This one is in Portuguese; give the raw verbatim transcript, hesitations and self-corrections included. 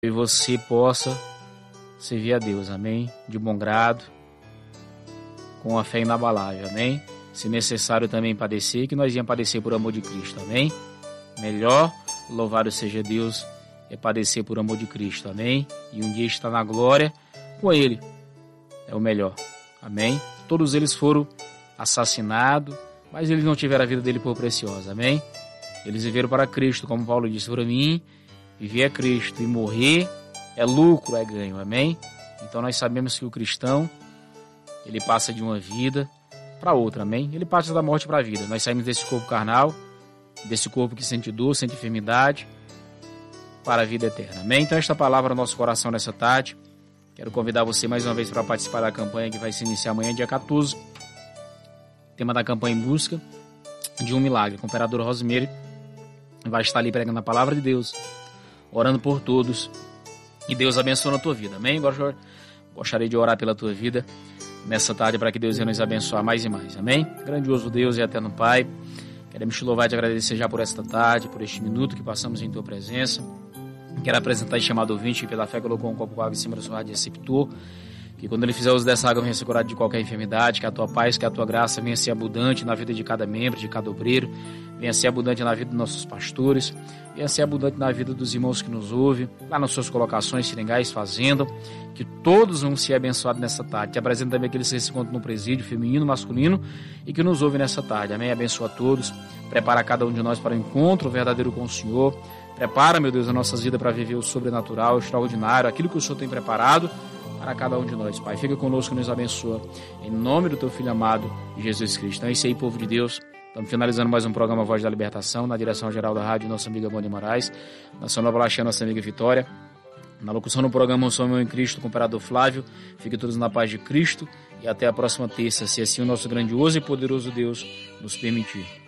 e você possa servir a Deus, amém? De bom grado, com a fé inabalável, amém? Se necessário também padecer, que nós íamos padecer por amor de Cristo, amém? Melhor, louvado seja Deus, é padecer por amor de Cristo, amém? E um dia estar na glória com Ele, é o melhor, amém? Todos eles foram assassinados, mas eles não tiveram a vida dele por preciosa, amém? Eles viveram para Cristo, como Paulo disse para mim, viver é Cristo e morrer é lucro, é ganho, amém? Então nós sabemos que o cristão, ele passa de uma vida para outra, amém? Ele passa da morte para a vida. Nós saímos desse corpo carnal, desse corpo que sente dor, sente enfermidade, para a vida eterna, amém? Então esta palavra no nosso coração nessa tarde. Quero convidar você mais uma vez para participar da campanha que vai se iniciar amanhã, dia quatorze. Tema da campanha: em busca de um milagre. Com a operadora Rosemary vai estar ali pregando a palavra de Deus, orando por todos, e Deus abençoe a tua vida, amém? Agora gostaria de orar pela tua vida nessa tarde, para que Deus venha nos abençoar mais e mais, amém? Grandioso Deus e eterno Pai, queremos te louvar e te agradecer já por esta tarde, por este minuto que passamos em tua presença. Quero apresentar este chamado ouvinte que pela fé colocou um copo com água em cima da sua rádio receptor, que quando ele fizer uso dessa água venha ser curado de qualquer enfermidade, que a tua paz, que a tua graça venha ser abundante na vida de cada membro, de cada obreiro, venha ser abundante na vida dos nossos pastores, venha ser abundante na vida dos irmãos que nos ouvem, lá nas suas colocações, seringais, fazenda, que todos vão ser abençoados nessa tarde. Te apresento também aqueles que se encontram no presídio, feminino, masculino, e que nos ouvem nessa tarde, amém? Abençoa a todos, prepara cada um de nós para o encontro verdadeiro com o Senhor, prepara, meu Deus, as nossas vidas para viver o sobrenatural, o extraordinário, aquilo que o Senhor tem preparado para cada um de nós, Pai. Fica conosco e nos abençoa, em nome do teu Filho amado, Jesus Cristo. Então é isso aí, povo de Deus. Estamos finalizando mais um programa Voz da Libertação, na direção geral da rádio, nossa amiga Boni Moraes, na sonoplastia, nossa amiga Vitória, na locução do programa Eu Sou Meu em Cristo, com o operador Flávio. Fiquem todos na paz de Cristo e até a próxima terça, se assim o nosso grandioso e poderoso Deus nos permitir.